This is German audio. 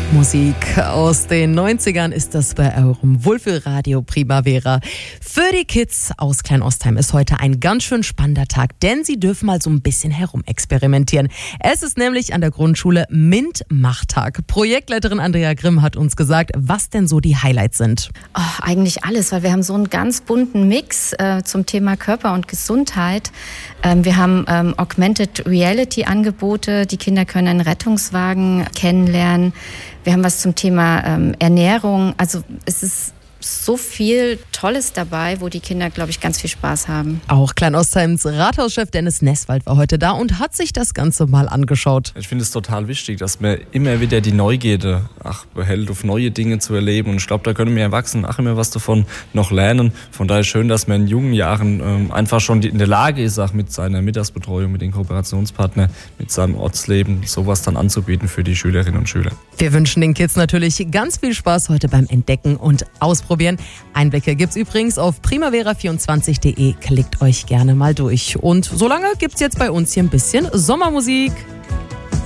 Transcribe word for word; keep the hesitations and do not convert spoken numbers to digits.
Musik aus den neunzigern ist das bei eurem Wohlfühlradio Primavera. Für die Kids aus Kleinostheim ist heute ein ganz schön spannender Tag, denn sie dürfen mal so ein bisschen herumexperimentieren. Es ist nämlich an der Grundschule MINT-Machtag. Projektleiterin Andrea Grimm hat uns gesagt, was denn so die Highlights sind. Oh, eigentlich alles, weil wir haben so einen ganz bunten Mix äh, zum Thema Körper und Gesundheit. Ähm, wir haben ähm, Augmented Reality Angebote, die Kinder können einen Rettungswagen kennenlernen. Wir haben was zum Thema ähm, Ernährung. Also es ist so viel Tolles dabei, wo die Kinder, glaube ich, ganz viel Spaß haben. Auch Kleinostheims Rathauschef Dennis Nesswald war heute da und hat sich das Ganze mal angeschaut. Ich finde es total wichtig, dass man immer wieder die Neugierde ach, behält, auf neue Dinge zu erleben. Und ich glaube, da können wir Erwachsenen auch immer was davon noch lernen. Von daher schön, dass man in jungen Jahren ähm, einfach schon in der Lage ist, auch mit seiner Mittagsbetreuung, mit den Kooperationspartnern, mit seinem Ortsleben, sowas dann anzubieten für die Schülerinnen und Schüler. Wir wünschen den Kids natürlich ganz viel Spaß heute beim Entdecken und Ausprobieren. Einblicke gibt's übrigens auf primavera vierundzwanzig punkt de. Klickt euch gerne mal durch. Und solange gibt's jetzt bei uns hier ein bisschen Sommermusik.